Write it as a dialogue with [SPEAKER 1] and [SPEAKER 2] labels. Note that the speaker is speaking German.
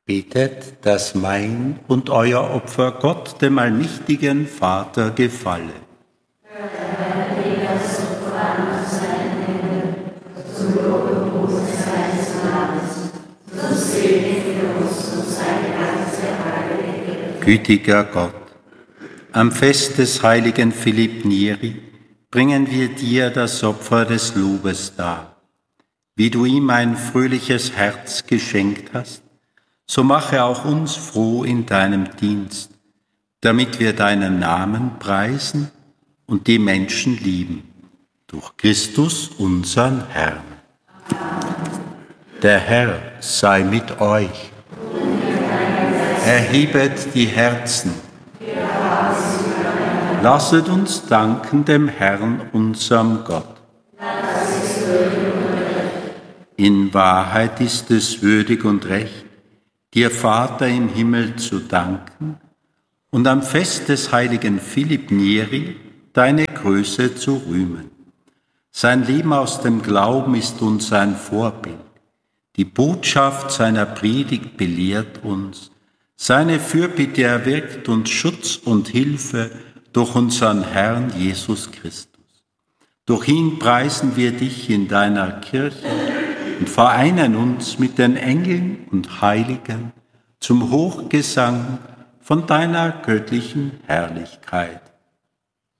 [SPEAKER 1] Betet, dass mein und euer Opfer Gott, dem allmächtigen Vater, gefalle. Gütiger Gott, am Fest des heiligen Philipp Neri bringen wir dir das Opfer des Lobes dar. Wie du ihm ein fröhliches Herz geschenkt hast, so mache auch uns froh in deinem Dienst, damit wir deinen Namen preisen und die Menschen lieben. Durch Christus, unseren Herrn. Der Herr sei mit euch. Erhebet die Herzen. Lasset uns danken dem Herrn, unserem Gott. In Wahrheit ist es würdig und recht, dir, Vater im Himmel, zu danken und am Fest des heiligen Philipp Neri deine Größe zu rühmen. Sein Leben aus dem Glauben ist uns ein Vorbild. Die Botschaft seiner Predigt belehrt uns. Seine Fürbitte erwirkt uns Schutz und Hilfe durch unseren Herrn Jesus Christus. Durch ihn preisen wir dich in deiner Kirche und vereinen uns mit den Engeln und Heiligen zum Hochgesang von deiner göttlichen Herrlichkeit.